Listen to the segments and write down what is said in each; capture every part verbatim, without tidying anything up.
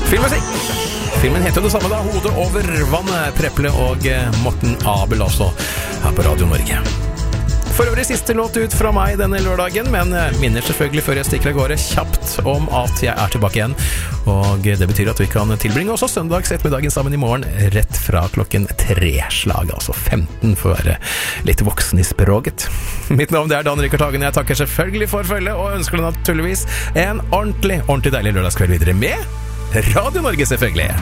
Filmmusikk! Filmen heter jo det samme da, Hodet over vannet, Preple og Morten Abel også, her på Radio Norge. For øvrig siste låt ut fra meg denne lørdagen, men minner selvfølgelig før jeg stikker av gårde kjapt om at jeg er tilbake igjen. Og det betyr at vi kan tilbringe også søndags ettermiddagen sammen i morgen, rett fra klokken tre slag, altså femten, for å være litt voksen i språket. Mitt navn er Dan Rikard Hagen, jeg takker selvfølgelig for følge, og ønsker deg naturligvis en ordentlig, ordentlig deilig lørdagskveld videre med Radio Norge, selvfølgelig.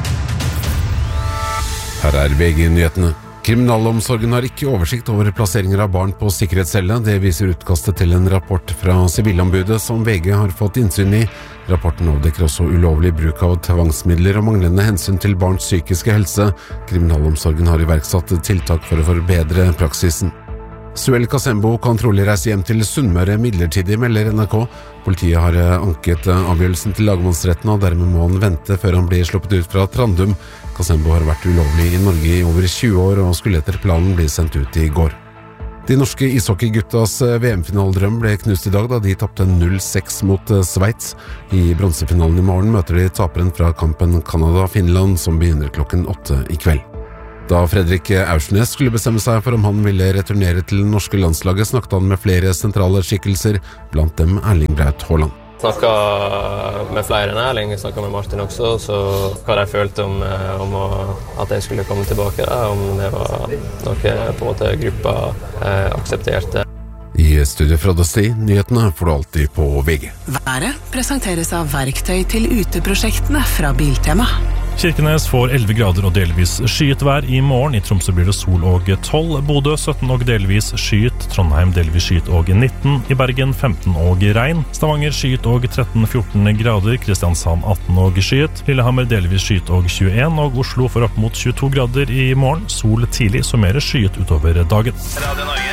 Her er V G-nyhetene. Kriminalomsorgen har ikke oversikt over plasseringer av barn på sikkerhetscelle. Det viser utkastet til en rapport fra Sivilombudet som V G har fått innsyn i. Rapporten avdekker også ulovlig bruk av tvangsmidler og manglende hensyn til barns psykiske helse. Kriminalomsorgen har iverksatt tiltak for å forbedre praksisen. Suel Kasembo kan trolig reise hjem til Sunnmøre midlertidig, melder N R K. Politiet har anket avgjørelsen til lagmannsretten, og dermed må han vente før han blir sluppet ut fra Trandum. Kasembo har vært ulovlig i Norge i over tjue år, og skulle etter planen bli sendt ut i går. De norske ishockeyguttas V M-finaledrøm ble knust i dag da de tappte null seks mot Sveits. I bronsefinalen i morgen møter de taperen fra kampen Canada-Finland, som begynner klokken åtte i kveld. Da Fredrik Aursnes skulle bestemme seg for om han ville returnere til det norske landslaget, snakket han med flere sentrale skikkelser, blant dem Erling Braut Haaland. Snakket med flere enn Erling, snakket med Martin også, så hva de følte om, om å, at jeg skulle komme tilbake, da, om det var noe på en måte gruppa eh, aksepterte. I studio fra Dusty, nyhetene får du alltid på V G. Været presenteres av verktøy til uteprosjektene fra Biltema. Kirkenes får elleve grader og delvis skyet vær i morgen. I Tromsø blir det sol og tolv, Bodø sytten og delvis skyet, Trondheim delvis skyet og nitten, i Bergen femten og regn, Stavanger skyet og tretten fjorten grader, Kristiansand atten og skyet, Lillehammer delvis skyet og tjueen, og Oslo får opp mot tjueto grader i morgen, sol tidlig, så mer skyet utover dagen. Radio Norge.